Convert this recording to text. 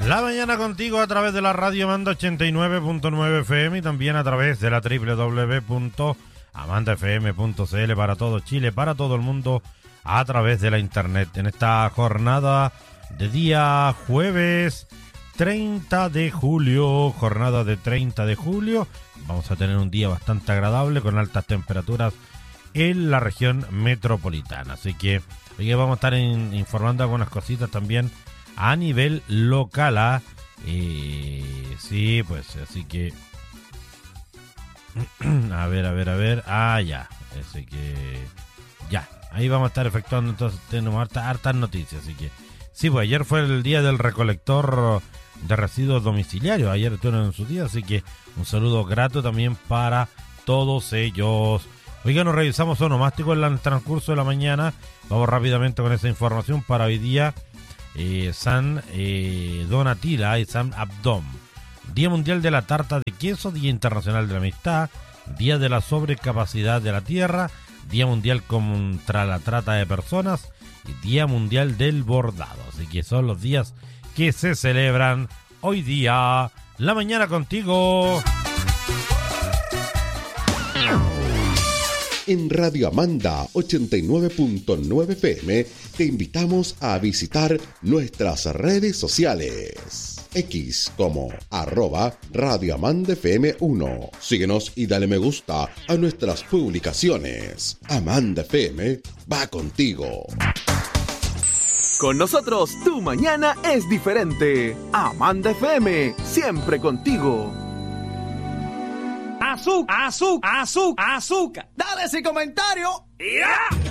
La mañana contigo a través de la radio Amanda 89.9 FM y también a través de la www.amandafm.cl para todo Chile, para todo el mundo, a través de la internet. En esta jornada de día jueves 30 de julio, jornada de 30 de julio, vamos a tener un día bastante agradable con altas temperaturas en la región metropolitana. Así que hoy vamos a estar informando algunas cositas también a nivel local. Sí, pues así que a ver. Ya. Así que ya. Ahí vamos a estar efectuando, entonces tenemos hartas noticias. Así que sí, pues ayer fue el día del recolector de residuos domiciliarios. Ayer estuvieron en su día, así que un saludo grato también para todos ellos. Oiga, nos revisamos onomástico en el transcurso de la mañana. Vamos rápidamente con esa información para hoy día. San Donatila y San Abdón. Día Mundial de la Tarta de Queso, Día Internacional de la Amistad, Día de la Sobrecapacidad de la Tierra, Día Mundial contra la Trata de Personas y Día Mundial del Bordado. Así que son los días que se celebran hoy día. La mañana contigo. En Radio Amanda 89.9 FM te invitamos a visitar nuestras redes sociales. X como @RadioAmandaFM1. Síguenos y dale me gusta a nuestras publicaciones. Amanda FM va contigo. Con nosotros tu mañana es diferente. Amanda FM, siempre contigo. Azúcar. Dale ese comentario. ¡Ya!